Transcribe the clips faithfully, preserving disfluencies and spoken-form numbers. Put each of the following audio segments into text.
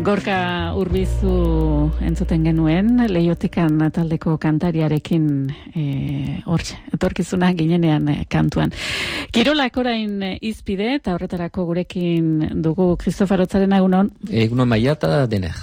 Gorka Urbizu entzuten genuen, Leiotikan taldeko kantariarekin hor e, etorkizuna ginenean e, kantuan. Kirolak orain izpide eta horretarako gurekin dugu Christopher Otzaren egunon. Egunon maia eta dener.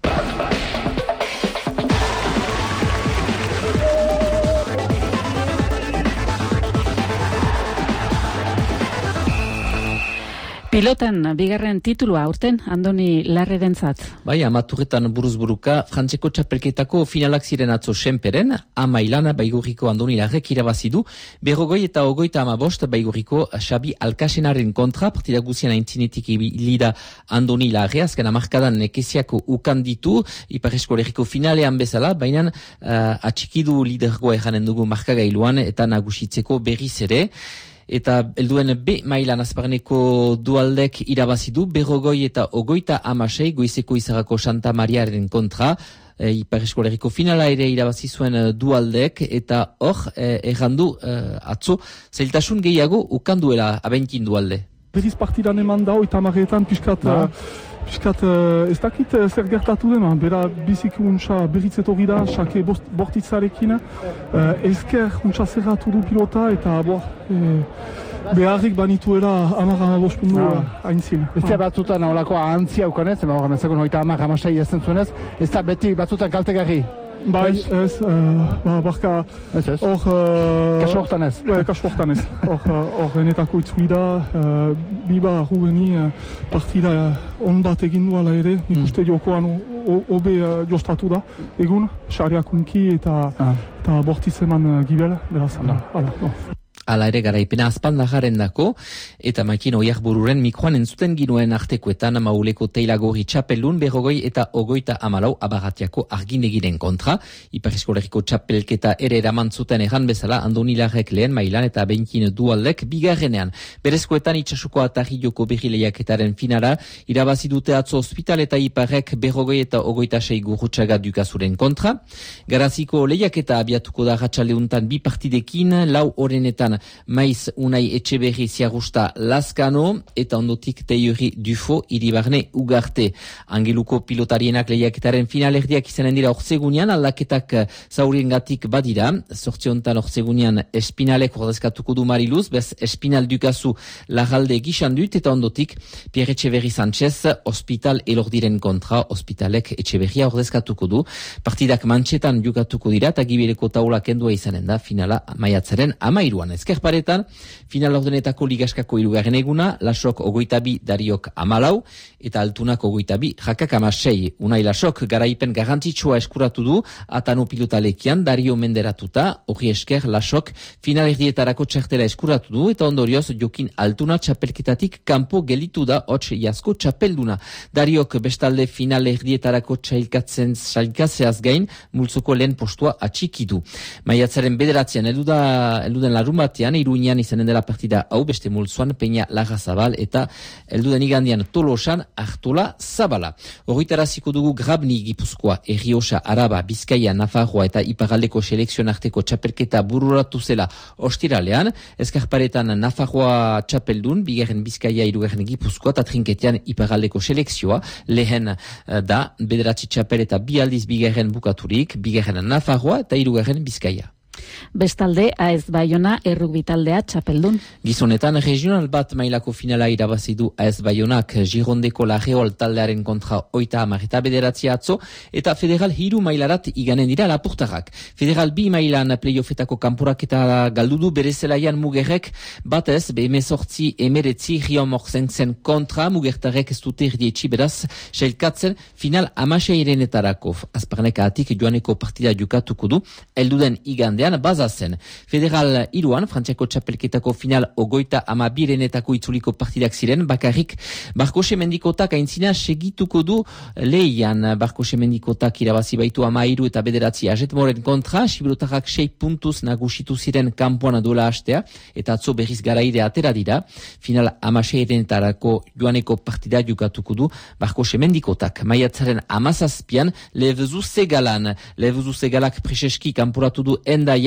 Pilotan bigarren titulua aurten Andoni Larrerentzat. Bai, amaturretan buruz-buruka Frantzeko txapelketako finalak ziren atzo Senperen, ama ilana Baigurriko Andoni Larrek irabazidu, berrogoi eta ogoita ama bost Baigurriko Xabi Alkasenaren kontra, partida guzian aintzinetik ibilida Andoni Larre, azken amarkadan nekeziako ukan ditu, Ipar Eskolegiko finalean bezala, baina uh, atxikidu lidergoa eranen dugu markagailuan eta nagusitzeko berriz ere. Eta helduen B mailan azparneko dualdek irabazidu, berrogoi eta ogoita amasei goizeko izarako Santa Mariaren kontra, e, Ipar Eskolegiko finala ere irabazi zuen dualdek, eta hor, e, errandu e, atzo, zailtasun gehiago ukanduela abenkin dualde. Beriz partidan eman da, oita amaretan piskat... No. Piskat, uh, ez dakit uh, zer gertatu dema, bera bizik untsa berritzet hori da, xake bortitzarekin, uh, ezker untsa zerratu du pilota eta bo, eh, beharrik banituela amar amabost pundu no. haintzin. Ez da batzutan holako ahantzia ukanez, ema horren ezakon hoita amar amasei ez zentzuenez, ez da beti batzutan kaltegarri. Bai, ez, uh, ba, barka, hor... Uh, kaso hortan ez. Bai, kaso hortan ez. Hor, enetako itzui da, uh, biba rugeni uh, partida uh, on bat egin duala ere, nik mm. uste jokoan obe uh, jostatu da, egun, xariak unki eta, ah. eta bortitzeman uh, gibel, beraz, no. ala, no. Ala ere garaipena azpandajaren dako, eta makin oiak bururen mikroan entzuten ginuen artekoetan mauleko teilagorri txapelun berrogoi eta ogoita amalau abaratiako arginegiren kontra. Ipar Eskolegiko txapelketa ere eraman zuten erran bezala Andoni Larrek lehen mailan eta benkin dualdek bigarrenean. Berezkoetan itxasuko atarri joko berri lehiaketaren finara, irabazi dute atzo hospital eta Iparrek berrogoi eta ogoita sei gurrutxaga dukazuren kontra. Garaziko lehiaketa abiatuko da ratxaleuntan bi partidekin, lau orenetan Maiz Unai Etxeberri Ziagusta Lazkano eta ondotik Teiuri Dufo Iribarne Ugarte. Angeluko pilotarienak lehiaketaren finalerdiak izanen dira orzegunean, aldaketak zauriengatik badira. Zortziontan orzegunean Espinalek ordezkatuko du Mariluz, bez Espinal dukazu Lagalde gisan dut eta ondotik Pierre Etxeberri Sánchez Hospital elordiren kontra, Hospitalek Etxeberria ordezkatuko du. Partidak mantxetan jukatuko dira eta gibeleko taula kendua izanen da finala maiatzaren amairuan. Ezkerparetan, final ordenetako ligaskako irugarren eguna, Lasok ogoita bi, Dariok amalau, eta Altunak ogoita bi, Jakak amasei. Unai Lasok garaipen garrantzitsua eskuratu du, atano pilotalekian, Dario menderatuta, hori esker Lasok final erdietarako txartela eskuratu du, eta ondorioz Jokin Altuna txapelketatik kanpo gelitu da hotx jasko txapelduna. Dariok bestalde final erdietarako txailkatzen txailkatzeaz gain, multzoko lehen postua atxikidu. Maiatzaren bederatzean, eluden laruma batean, Iruñan izanen dela partida hau, beste multzuan Peña Larra Zabal eta elduden igandian Tolosan Artola Zabala. Horritaraziko dugu Grabni Gipuzkoa, Errioxa, Araba, Bizkaia, Nafarroa eta Iparraldeko selekzion arteko txapelketa bururatu zela ostiralean. Ezkarparetan Nafarroa txapeldun, bigarren Bizkaia, irugarren Gipuzkoa eta trinketean Iparraldeko selekzioa. Lehen da, bederatzi txapel eta bi aldiz bigarren bukaturik, bigarren Nafarroa eta irugarren Bizkaia. Bestalde, AES Baiona errugbi taldea txapeldun. Gizonetan, regional bat mailako finala irabazi du AES Baionak Girondeko Larreol taldearen kontra oita hamar eta bederatzi atzo, eta federal hiru mailarat iganen dira lapurtarrak. Federal bi mailan playoffetako kanporak eta galdudu bere zelaian Mugerrek batez, emezortzi emeretzi Rio Morzentzen kontra, Mugertarrek ez dute erdietxi beraz, sailkatzen final amaseirenetarako. Azparneka atik joaneko partida jukatuko du, elduden igandean bazazen. Federal iruan, Frantziako txapelketako final ogoita ama birenetako itzuliko partidak ziren, bakarrik Barko Semendikotak aintzina segituko du lehian. Barko Semendikotak irabazi baitu ama iru eta bederatzi Ajetmoren kontra, Sibirotarrak sei puntuz nagusitu ziren kanpoan duela hastea, eta atzo berriz garaire atera dira. Final amaseirenetarako joaneko partida jukatuko du Barko Semendikotak. Maiatzaren amazazpian, Levezu Zegalan. Levezu Zegalak preseski kanporatu du Endaian,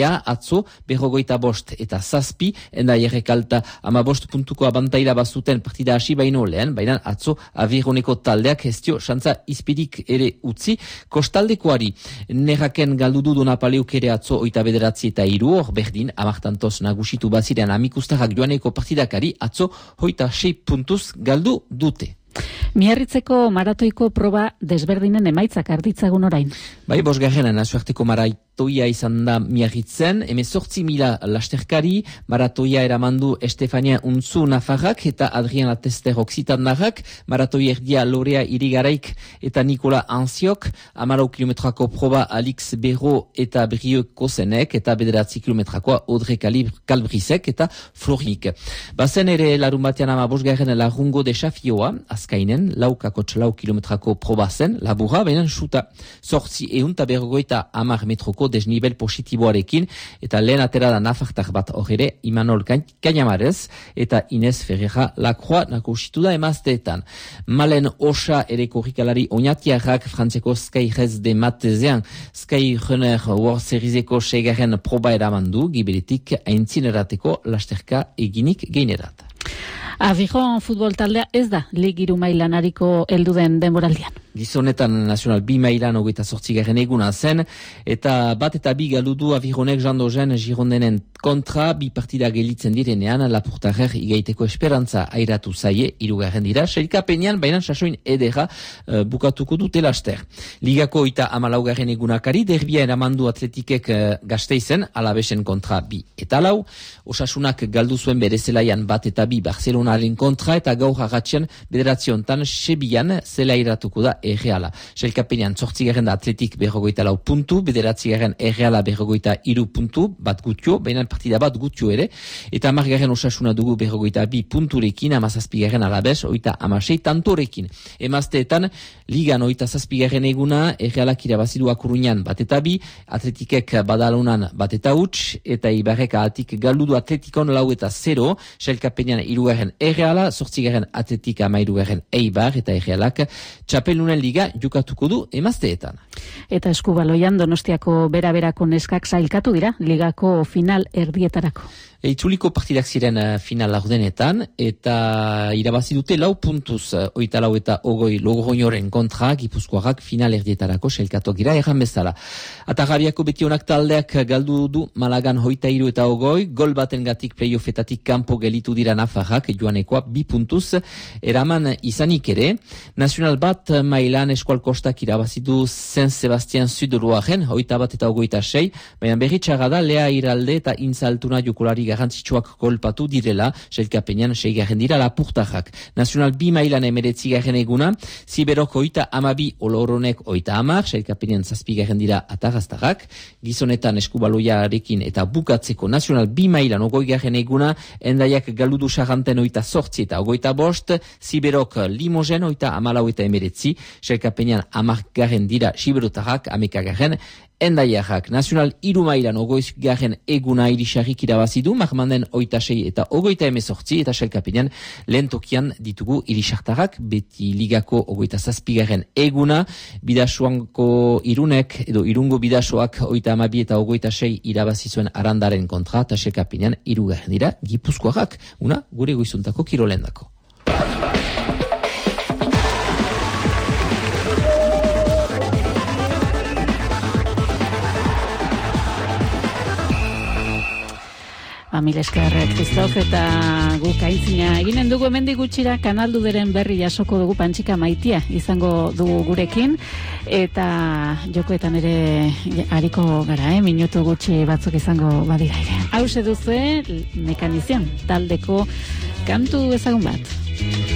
taldea atzo berrogoita bost eta zazpi, Endaiarrek alta ama bost puntuko abantaila bazuten partida hasi baino lehen, baina atzo Avironeko taldeak ez dio xantza izpirik ere utzi. Kostaldekoari nerraken galdudu Donapaleuk ere atzo oita bederatzi eta iru, hor berdin amartantoz nagusitu bazirean amikustarrak joaneko partidakari atzo hoita sei puntuz galdu dute. Miarritzeko maratoiko proba desberdinen emaitzak arditzagun orain. Bai, bosgarren nazioarteko maratoia izan da Miarritzen, hemezortzi mila lasterkari, maratoia eramandu Estefania Untzu Nafarrak eta Adrian Atester Oksitandarrak, maratoi erdia Lorea Irigaraik eta Nikola Anziok, amalau kilometrako proba Alix Berro eta Brio Kosenek eta bederatzi kilometrakoa Audrey Kalbrizek eta Florik. Bazen ere larun batean ama bosgarren larungo desafioa, azkainen, laukako txalau kilometrako proba zen, labura, baina suta sortzi eunta bergoita amar metroko desnibel positiboarekin, eta lehen atera da nafartak bat horre, Imanol Kainamarez, eta Inez Ferreira Lacroix nakusitu da emazteetan. Malen Osa ere korrikalari oinatiarrak frantzeko Skyres de Matezean, Skyrunner World Serieseko segarren proba eramandu, gibeletik aintzinerateko lasterka eginik geinerat. Aviron futbol taldea ez da ligiru mailan ariko heldu den denboraldian. Gizonetan nazional bi mailan hogeita zortzigarren eguna zen, eta bat eta bi galudu Avironek jandozen Girondenen kontra, bi partida gelitzen direnean, Lapurtarrer igaiteko esperantza airatu zaie, irugarren dira, sailkapenean, baina sasoin edera uh, bukatuko dute laster. Ligako eta amalaugarren egunakari, derbia eramandu atletikek uh, Gasteizen, Alabesen kontra bi eta lau, Osasunak galdu zuen bere zelaian bat eta bi Barcelonaren kontra, eta gaur arratxean bederatziontan Sebian zela iratuko da Erreala. Sailkapenean zortzigarren da atletik berrogoita lau puntu, bederatzigarren Erreala berrogoita iru puntu, bat gutio, baina partida bat gutio ere, eta amargarren Osasuna dugu berrogoita bi punturekin, amazazpigarren Alabes, oita amasei tantorekin. Emazteetan, ligan oita zazpigarren eguna, Errealak irabazidu Akurruñan bat eta bi, atletikek Badalunan bat eta huts, eta Ibarrek ahatik galdudu atletikon lau eta zero, sailkapenean irugarren Erreala, zortzigarren atletik amairugarren Eibar, eta Errealak txapelunen liga jukatuko du emazteetan. Eta eskubaloian Donostiako bera-berako neskak sailkatu dira ligako final erdietarako. Itzuliko partidak ziren uh, final laurdenetan, eta irabazi dute lau puntuz, uh, oita lau eta ogoi Logroñoren kontra, Gipuzkoarrak final erdietarako sailkatuak dira erran bezala. Atagabiako betionak taldeak galdu du Malagan hoita iru eta ogoi, gol baten gatik playoffetatik kanpo gelitu dira Nafarrak, joanekoa bi puntuz eraman izanik ere. Nacional bat mailan eskual kostak irabazidu Saint Sebastian Zuderoaren, hoita bat eta ogoita sei, baina berritxaga da Lea Iralde eta Intzaltuna jokolari garrantzitsuak kolpatu direla, sailkapenean seigarren dira Lapurtarrak. Nacional bi mailan emeretzigarren eguna, Ziberok oita amabi, Oloronek oita amar, sailkapenean zazpigarren dira Atarraztarrak, gizonetan eskubaloiarekin eta bukatzeko Nacional bi mailan ogoigarren eguna, Endaiak galudu sarranten oita sortzi eta ogoita bost, Ziberok Limogen oita amalau eta emeretzi, sailkapenean amargarren dira Ziberotarrak, amekagarren, Endaiarrak. Nacional iru mailan ogoizgarren eguna irisarrik irabazidu, Marmanden oita sei eta ogoita emezortzi, eta sailkapenean lehen tokian ditugu irisartarrak, beti ligako ogoita zazpigarren eguna, bidasoanko irunek, edo irungo bidasoak oita amabi eta ogoita sei irabazizuen Arandaren kontra, eta sailkapenean irugarren dira Gipuzkoarrak, una gure goizuntako kirolendako. Mil esker, Kristof, eta guk aintzina eginen dugu hemendik gutxira kanalduderen berri jasoko dugu Pantxika Maitia izango dugu gurekin, eta jokoetan ere hariko gara, eh? Minutu gutxi batzuk izango badira ere. Hau seduzue, Mekanizian taldeko kantu ezagun bat.